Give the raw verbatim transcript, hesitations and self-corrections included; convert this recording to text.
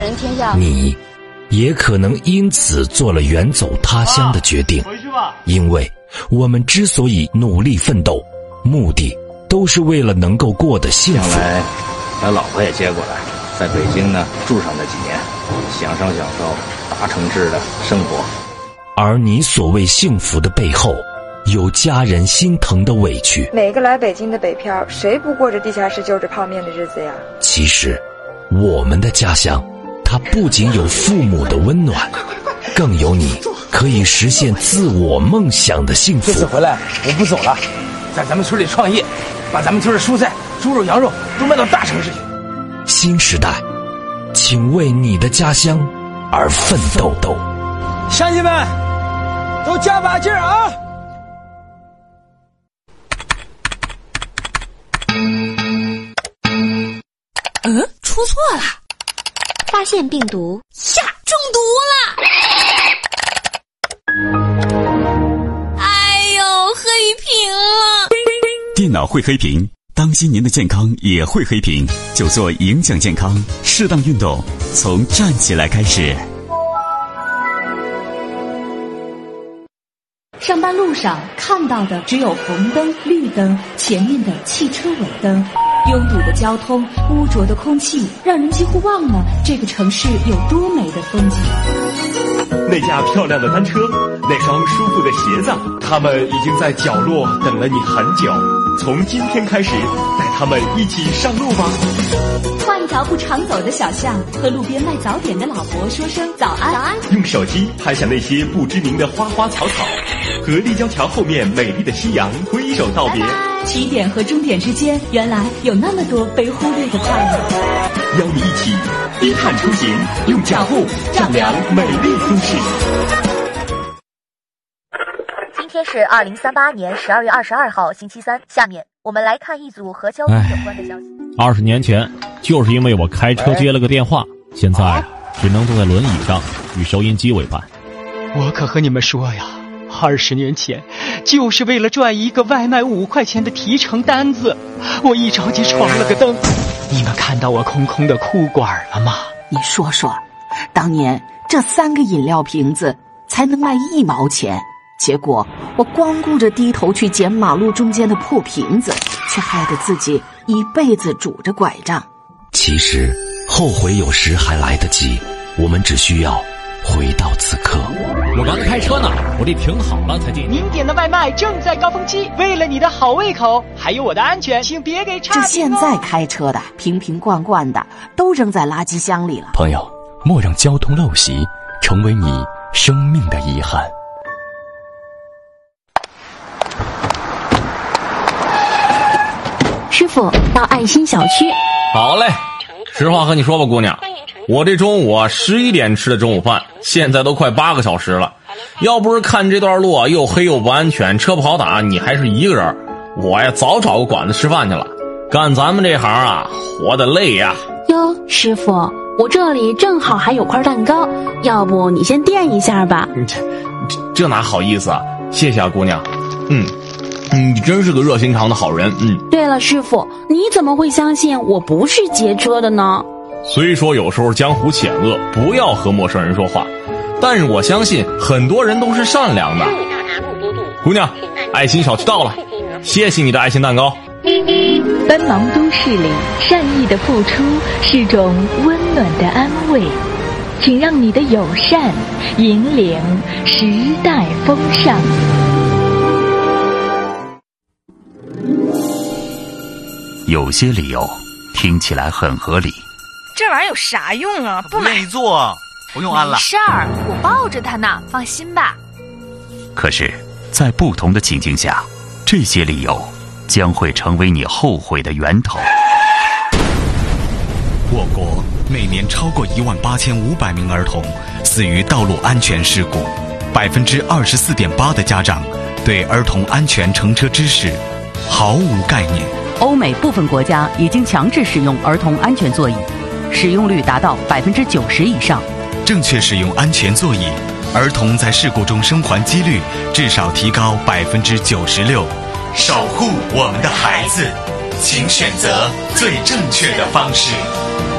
人天下， 你也可能因此做了远走他乡的决定。 回去吧。 因为我们之所以努力奋斗，目的都是为了能够过得幸福。 将来把老婆也接过来，在北京呢住上那几年，享受享受大城市的生活。 而你所谓幸福的背后，有家人心疼的委屈。 每个来北京的北漂，谁不过着地下室就着泡面的日子呀？ 其实我们的家乡，它不仅有父母的温暖，更有你可以实现自我梦想的幸福。 这次回来我不走了，在咱们村里创业，把咱们村的蔬菜、猪肉、羊肉都卖到大城市去。 新时代，请为你的家乡而奋斗。 乡亲们，都加把劲儿啊！ 嗯，出错了， 发现病毒呀，中毒了！哎呦，黑屏了！ 电脑会黑屏，当心您的健康也会黑屏，就做影响健康，适当运动，从站起来开始。 上班路上看到的只有红灯、绿灯，前面的汽车尾灯，拥堵的交通，污浊的空气，让人几乎忘了这个城市有多美的风景。 那架漂亮的单车，那双舒服的鞋子，他们已经在角落等了你很久。从今天开始，带他们一起上路吧。 换一条不常走的小巷，和路边卖早点的老婆说声早安。早安。 用手机拍下那些不知名的花花草草，和立交桥后面美丽的夕阳挥手道别。 起点和终点之间，原来有那么多被忽略的快乐。 邀你一起低碳出行，用脚步丈量美丽都市。 今天是二零三八年十二月二十二号，星期三。下面我们来看一组和交通有关的消息。 二十年前，就是因为我开车接了个电话，现在啊，只能坐在轮椅上与收音机为伴。 我可和你们说呀，二十年前，就是为了赚一个外卖五块钱的提成单子，我一着急闯了个灯。你们看到我空空的裤管了吗？ 你说说，当年这三个饮料瓶子才能卖一毛钱，结果我光顾着低头去捡马路中间的破瓶子，却害得自己一辈子拄着拐杖。 其实后悔有时还来得及，我们只需要回到此刻。 我刚开车呢，我得停好了才进。 您点的外卖正在高峰期，为了你的好胃口，还有我的安全，请别给差评哦。 这现在开车的瓶瓶罐罐的都扔在垃圾箱里了。 朋友，莫让交通陋习成为你生命的遗憾。 师傅，到爱心小区。 好嘞，实话和你说吧，姑娘，我这中午啊十一点吃的中午饭，现在都快八个小时了。要不是看这段路啊又黑又不安全，车不好打，你还是一个人，我呀早找个馆子吃饭去了。干咱们这行啊，活得累呀。 哟，师傅，我这里正好还有块蛋糕，要不你先垫一下吧。 这这这哪好意思啊，谢谢啊，姑娘。嗯。你真是个热心肠的好人。嗯。 对了，师傅，你怎么会相信我不是劫车的呢？ 虽说有时候江湖险恶，不要和陌生人说话，但是我相信很多人都是善良的。姑娘，爱心小区到了，谢谢你的爱心蛋糕。 奔忙都市里，善意的付出是种温暖的安慰，请让你的友善引领时代风尚。 有些理由听起来很合理， 这玩意儿有啥用啊？不买。 不愿意做，不用安了。 没事儿，我抱着它呢，放心吧。 可是，在不同的情境下，这些理由将会成为你后悔的源头。 我国每年超过一万八千五百名儿童死于道路安全事故，百分之二十四点八的家长对儿童安全乘车知识毫无概念。 欧美部分国家已经强制使用儿童安全座椅，使用率达到百分之九十以上。 正确使用安全座椅，儿童在事故中生还几率至少提高百分之九十六。守护我们的孩子，请选择最正确的方式。